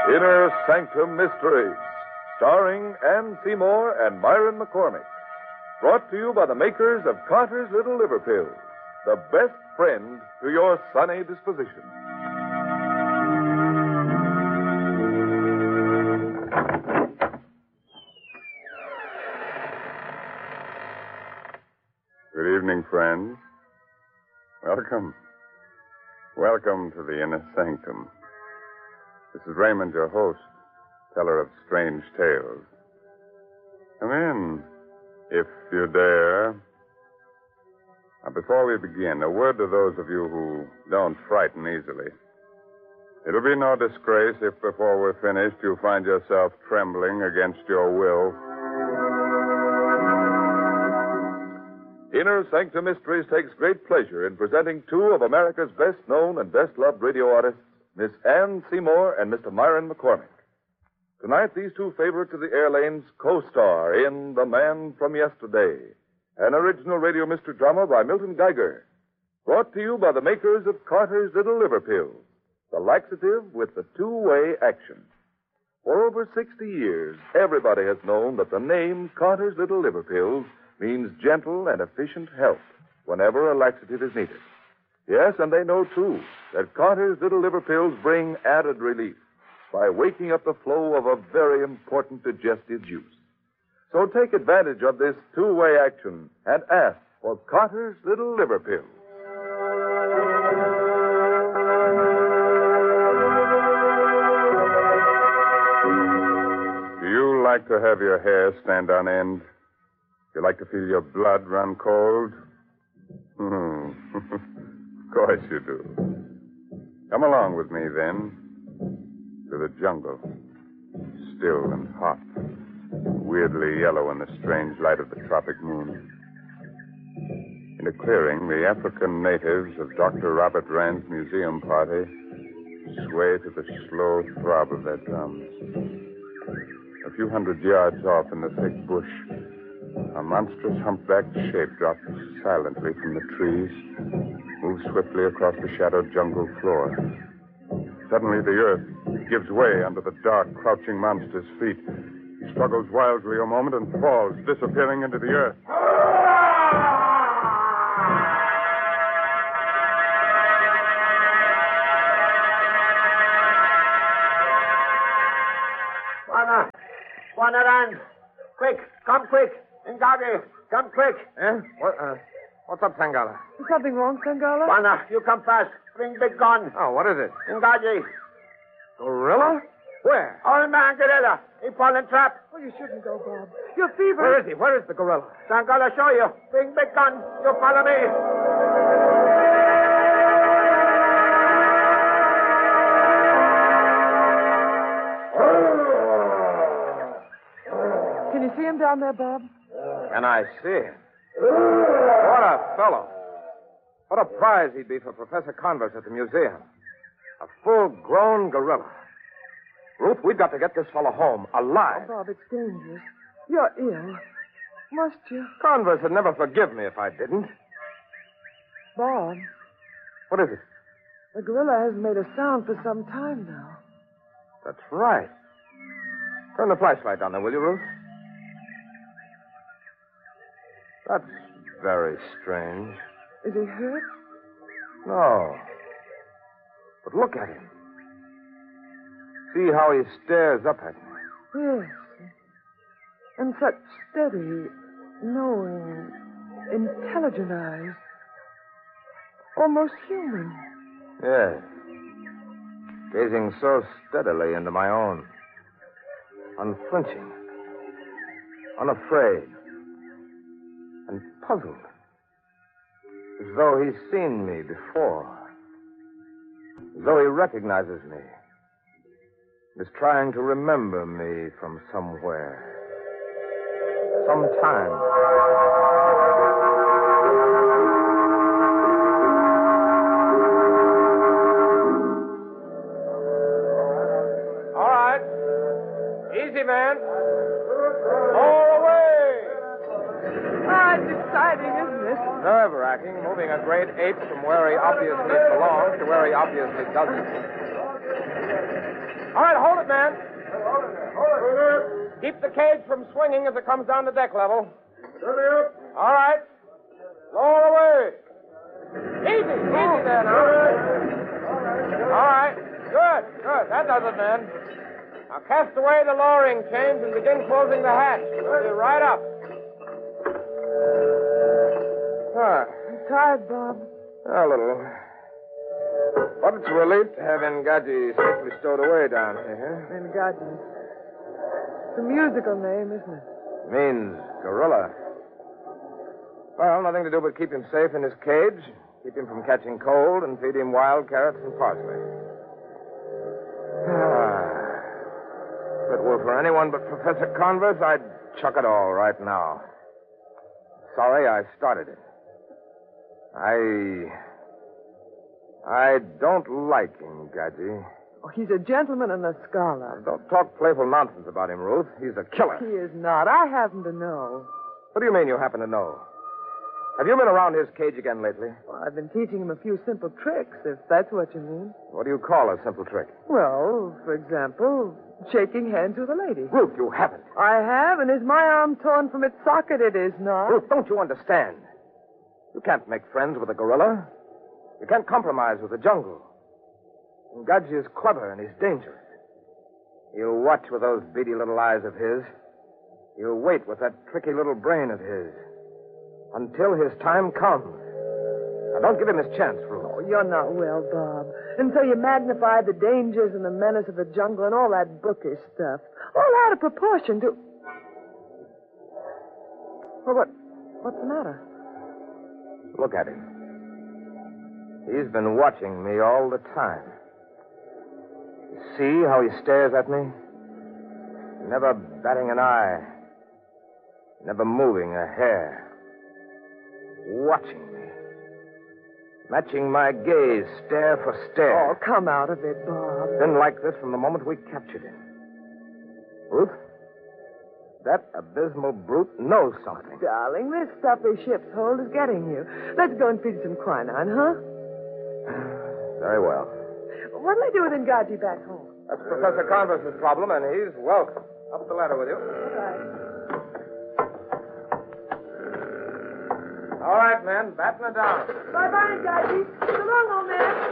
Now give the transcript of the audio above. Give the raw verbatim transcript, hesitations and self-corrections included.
Inner Sanctum Mysteries, starring Ann Seymour and Myron McCormick. Brought to you by the makers of Carter's Little Liver Pills, the best friend to your sunny disposition. Good evening, friends. Welcome. Welcome to the Inner Sanctum. This is Raymond, your host, teller of strange tales. Come in, if you dare. Now, before we begin, a word to those of you who don't frighten easily. It'll be no disgrace if before we're finished you find yourself trembling against your will. Inner Sanctum Mysteries takes great pleasure in presenting two of America's best-known and best-loved radio artists, Miss Ann Seymour and Mister Myron McCormick. Tonight, these two favorites of the air lanes co-star in The Man from Yesterday, an original radio mystery drama by Milton Geiger, brought to you by the makers of Carter's Little Liver Pills, the laxative with the two-way action. For over sixty years, everybody has known that the name Carter's Little Liver Pills means gentle and efficient help whenever a laxative is needed. Yes, and they know, too, that Carter's Little Liver Pills bring added relief by waking up the flow of a very important digestive juice. So take advantage of this two-way action and ask for Carter's Little Liver Pills. Do you like to have your hair stand on end? Do you like to feel your blood run cold? Of course you do. Come along with me, then, to the jungle. Still and hot. Weirdly yellow in the strange light of the tropic moon. In a clearing, the African natives of Doctor Robert Rand's museum party sway to the slow throb of their drums. A few hundred yards off in the thick bush, a monstrous humpbacked shape drops silently from the trees, moves swiftly across the shadowed jungle floor. Suddenly the earth gives way under the dark, crouching monster's feet. He struggles wildly a moment and falls, disappearing into the earth. Juana! Juana, run! Quick! Come quick! Ngagi! Come quick! Eh? What, uh, what's up, Sangala? Is something wrong, Sangala? Juana, you come fast. Bring big gun. Oh, what is it? Ngagi. Gorilla? Where? Old man gorilla. He fall in trap. Oh, you shouldn't go, Bob. You're fever. Where is he? Where is the gorilla? Sangala show you. Bring big gun. You follow me. Can you see him down there, Bob? Can I see him? What a fellow. What a prize he'd be for Professor Converse at the museum. A full-grown gorilla. Ruth, we've got to get this fellow home, alive. Oh, Bob, it's dangerous. You're ill. Must you? Converse would never forgive me if I didn't. Bob, What is it? the gorilla hasn't made a sound for some time now. That's right. Turn the flashlight on there, will you, Ruth? That's very strange. Is he hurt? No. But look at him. See how he stares up at me. Yes. And such steady, knowing, intelligent eyes. Almost human. Yes. Gazing so steadily into my own. Unflinching. Unafraid. And puzzled. As though he's seen me before. As though he recognizes me. Is trying to remember me from somewhere. Sometime. All right. Easy, man. All the way. Ah, it's exciting, isn't it? Nerve-wracking, moving a great ape from where he obviously belongs to where he obviously doesn't. All right, hold it, man. Hold it, hold it. Keep the cage from swinging as it comes down to deck level. All right. Lower away. Easy, easy there now. All right. Good, good. That does it, man. Now cast away the lowering chains and begin closing the hatch. We'll be right up. Ah, I'm tired, Bob. a little. But it's a relief to have Engadji safely stowed away down here. Engadji. It's a musical name, isn't it? Means gorilla. Well, nothing to do but keep him safe in his cage, keep him from catching cold, and feed him wild carrots and parsley. Ah. If it were for anyone but Professor Converse, I'd chuck it all right now. Sorry I started it. I... I don't like him, Gadji. Oh, he's a gentleman and a scholar. Don't talk playful nonsense about him, Ruth. He's a killer. He is not. I happen to know. What do you mean you happen to know? Have you been around his cage again lately? Well, I've been teaching him a few simple tricks, if that's what you mean. What do you call a simple trick? Well, for example, shaking hands with a lady. Ruth, you haven't. I have, and is my arm torn from its socket? It is not. Ruth, don't you understand? You can't make friends with a gorilla. You can't compromise with the jungle. And Gadji is clever and he's dangerous. He'll watch with those beady little eyes of his. He'll wait with that tricky little brain of his. Until his time comes. Now, don't give him his chance, Ruth. Oh, you're not well, Bob. And so you magnify the dangers and the menace of the jungle and all that bookish stuff. All out of proportion to... Well, what... what's the matter? Look at him. He's been watching me all the time. You see how he stares at me? Never batting an eye. Never moving a hair. Watching me. Matching my gaze, stare for stare. Oh, come out of it, Bob. Been like this from the moment we captured him. Ruth, that abysmal brute knows something. Darling, this stuffy ship's hold is getting you. Let's go and feed some quinine, huh? Very well. What'll I do with Engadji back home? That's Professor Converse's problem, and he's welcome. Up the ladder with you. All right. All right, men. Batten it down. Bye-bye, Engadji. So long, old man.